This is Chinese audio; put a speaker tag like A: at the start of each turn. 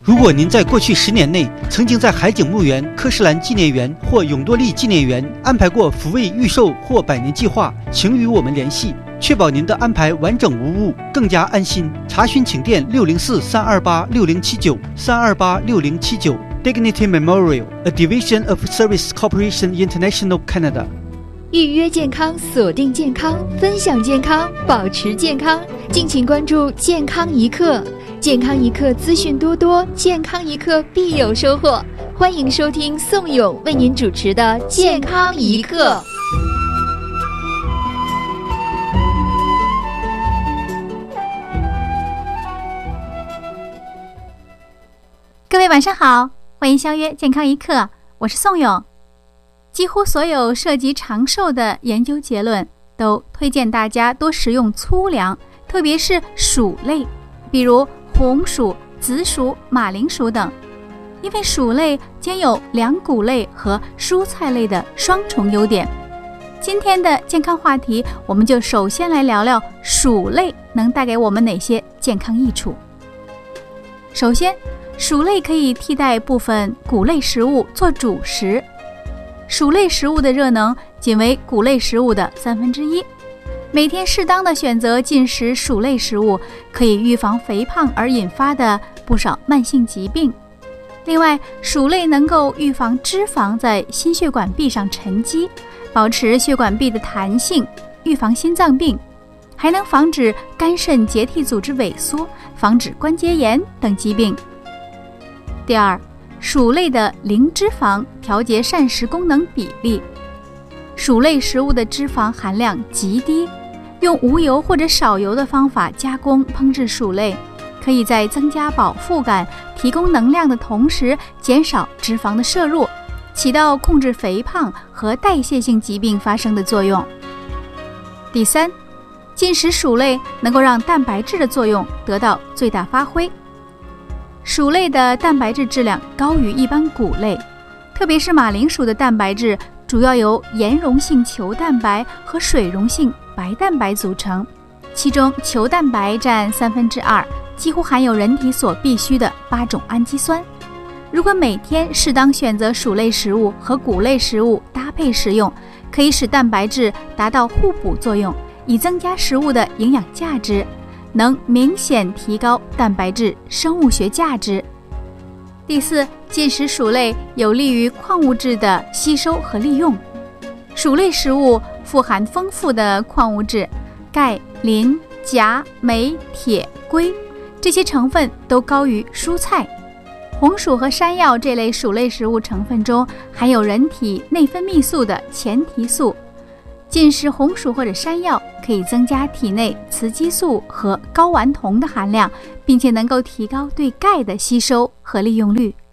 A: 如果您在过去10年内曾经在海景墓园、科士兰纪念园或永多利纪念园安排过抚慰预售或百年计划，请与我们联系，确保您的安排完整无误，更加安心。查询请电604-328-6079 328-6079 Dignity Memorial, a division of Service Corporation International Canada。
B: 预约健康，锁定健康，分享健康，保持健康。敬请关注健康一刻，健康一刻资讯多多，健康一刻必有收获。欢迎收听宋勇为您主持的健康一刻。
C: 各位晚上好，欢迎相约健康一刻，我是宋勇。几乎所有涉及长寿的研究结论都推荐大家多食用粗粮，特别是薯类，比如红薯、紫薯、马铃薯等，因为薯类兼有粮谷类和蔬菜类的双重优点。今天的健康话题，我们就首先来聊聊薯类能带给我们哪些健康益处。首先，薯类可以替代部分谷类食物做主食。薯类食物的热能仅为谷类食物的1/3，每天适当的选择进食薯类食物，可以预防肥胖而引发的不少慢性疾病。另外，薯类能够预防脂肪在心血管壁上沉积，保持血管壁的弹性，预防心脏病，还能防止肝肾结缔组织萎缩，防止关节炎等疾病。第二，薯类的零脂肪调节膳食功能比例。薯类食物的脂肪含量极低，用无油或者少油的方法加工烹制薯类，可以在增加饱腹感、提供能量的同时减少脂肪的摄入，起到控制肥胖和代谢性疾病发生的作用。第三，进食薯类能够让蛋白质的作用得到最大发挥。薯类的蛋白质质量高于一般谷类，特别是马铃薯的蛋白质主要由盐溶性球蛋白和水溶性白蛋白组成，其中球蛋白占2/3，几乎含有人体所必需的8种氨基酸。如果每天适当选择薯类食物和谷类食物搭配食用，可以使蛋白质达到互补作用，以增加食物的营养价值，能明显提高蛋白质生物学价值。第四，进食薯类有利于矿物质的吸收和利用。薯类食物富含丰富的矿物质，钙、磷、钾、镁、铁、硅，这些成分都高于蔬菜。红薯和山药这类薯类食物成分中含有人体内分泌素的前提素，进食红薯或者山药可以增加体内雌激素和睾丸酮的含量，并且能够提高对钙的吸收和利用率。